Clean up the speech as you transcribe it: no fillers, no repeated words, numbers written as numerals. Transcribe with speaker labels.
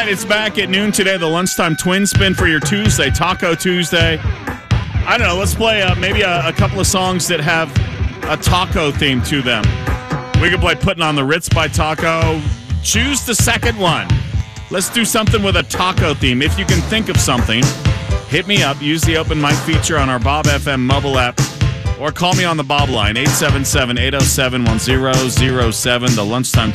Speaker 1: right, it's back at noon today, the Lunchtime Twin Spin for your Tuesday, Taco Tuesday. I don't know, let's play maybe a couple of songs that have a taco theme to them. We could play Putting on the Ritz by Taco. Choose the second one. Let's do something with a taco theme. If you can think of something, hit me up. Use the open mic feature on our Bob FM mobile app. Or call me on the Bob line, 877-807-1007, the Lunchtime